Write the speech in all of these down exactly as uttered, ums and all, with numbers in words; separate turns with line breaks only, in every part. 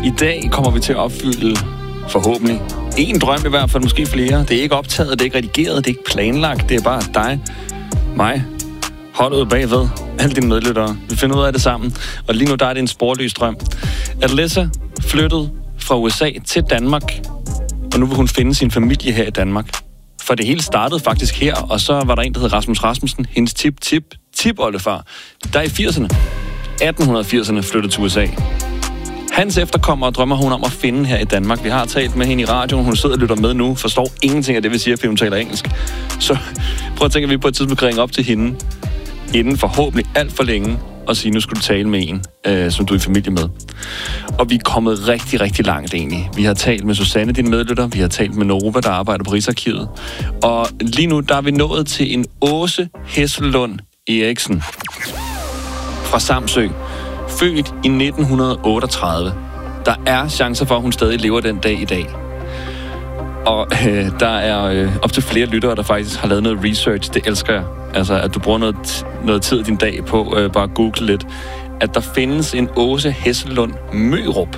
I dag kommer vi til at opfylde, forhåbentlig, en drøm i hvert fald, måske flere. Det er ikke optaget, det er ikke redigeret, det er ikke planlagt. Det er bare dig, mig, holdet bagved, alle dine medlyttere. Vi finder ud af det sammen. Og lige nu, der er det en sporløs drøm. Alyssa flyttede fra U S A til Danmark, og nu vil hun finde sin familie her i Danmark. For det hele startede faktisk her, og så var der en, der hed Rasmus Rasmussen, hendes tip, tip, tip-oldefar, der i firserne, atten firserne flyttede til U S A. Hans efterkommere drømmer hun om at finde her i Danmark. Vi har talt med hende i radioen, hun sidder og lytter med nu, forstår ingenting af det, vi siger, fordi hun taler engelsk. Så prøv at tænke, at vi på et tidspunkt kan ringe op til hende, inden forhåbentlig alt for længe, og sige, nu skal du tale med en, øh, som du er i familie med. Og vi er kommet rigtig, rigtig langt egentlig. Vi har talt med Susanne, din medlytter. Vi har talt med Nova, der arbejder på Rigsarkivet. Og lige nu, der er vi nået til en Åse Hessellund Eriksen fra Samsø. Født i nitten otteogtredive. Der er chancer for, at hun stadig lever den dag i dag. Og øh, der er øh, op til flere lyttere, der faktisk har lavet noget research. Det elsker jeg. Altså, at du bruger noget, noget tid i din dag på øh, bare at google lidt. At der findes en Åse Hessellund Mørup.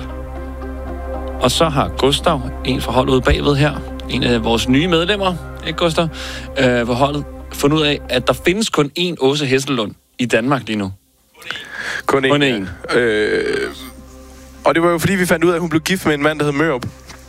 Og så har Gustav, en fra holdet ude bagved her, en af vores nye medlemmer, ikke Gustav, øh, på holdet, fundet ud af, at der findes kun én Åse Hessellund i Danmark lige nu.
Kun én.
Kun én.
Øh, og det var jo fordi, vi fandt ud af, at hun blev gift med en mand, der hed Mørup.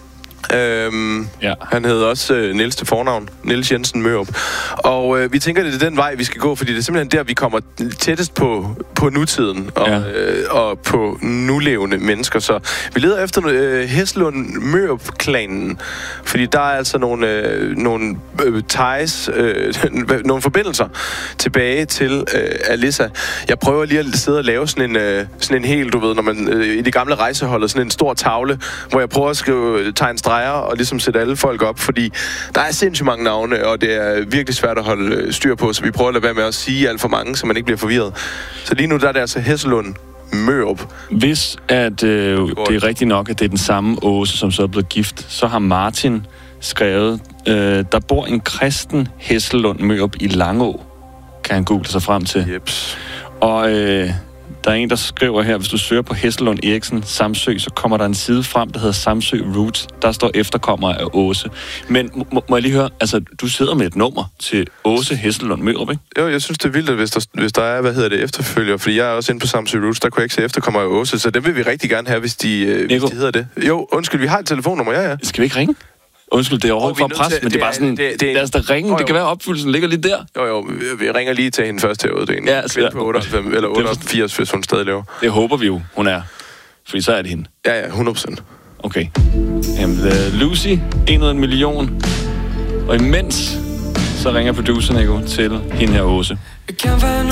Øhm, ja. Han hed også øh, Niels til fornavn, Niels Jensen Mørup. Og øh, vi tænker, det er den vej, vi skal gå, fordi det er simpelthen der, vi kommer tættest på, på nutiden og, ja. øh, og på nulevende mennesker. Så vi leder efter øh, Hessellund Mørup-klanen, fordi der er altså nogle, øh, nogle øh, ties, øh, nogle forbindelser tilbage til øh, Alyssa. Jeg prøver lige at sidde og lave sådan en, øh, sådan en hel, du ved, når man øh, i de gamle rejseholdet, sådan en stor tavle, hvor jeg prøver at skrive tegne streger og ligesom sætte alle folk op, fordi der er sindssygt mange navne, og det er virkelig svært at holde styr på, så vi prøver at lade være med at sige alt for mange, så man ikke bliver forvirret. Så lige nu der er det altså Hessellund Mørup.
Hvis at, øh, det er rigtigt nok, at det er den samme Åse, som så er blevet gift, så har Martin skrevet, øh, der bor en kristen Hessellund Mørup i Langå, kan han google sig frem til.
Jeps. Og
øh, der er en, der skriver her, hvis du søger på Hessellund Eriksen Samsø, så kommer der en side frem, der hedder Samsø Roots. Der står efterkommer af Åse. Men må, må jeg lige høre, altså du sidder med et nummer til Åse Hessellund Mørup, ikke?
Jo, jeg synes, det er vildt, hvis der, hvis der er, hvad hedder det, efterfølger, fordi jeg er også inde på Samsø Roots, der kunne jeg ikke se efterkommer af Åse, så dem vil vi rigtig gerne have, hvis de, øh, hvis de hedder det. Jo, undskyld, vi har et telefonnummer, ja, ja.
Skal vi ikke ringe? Undskyld, det er overhovedet for pres, men det er bare sådan, det, det, lad os da ringe, oh, det kan være opfyldelsen ligger lige der.
Jo, jo, vi ringer lige til hende først herude, det er en
ja,
kvinde på otteoghalvfems, eller otteogfirs, hvis hun stadig lever.
Det håber vi jo, hun er, fordi så er det hende.
Ja, ja, hundrede procent.
Okay. Jamen, uh, Lucy, en ud af en million, og imens, så ringer produceren, Nico, til hende her Åse.